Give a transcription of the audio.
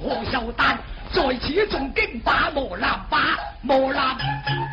何小丹，在此重击把磨难把磨难。